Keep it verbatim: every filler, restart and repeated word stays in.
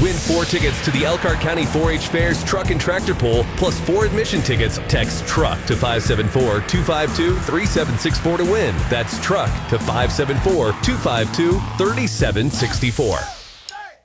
Win four tickets to the Elkhart County four H Fair's Truck and Tractor Pull, plus four admission tickets. Text TRUCK to five seven four, two five two, three seven six four to win. That's TRUCK to five seven four, two five two, three seven six four.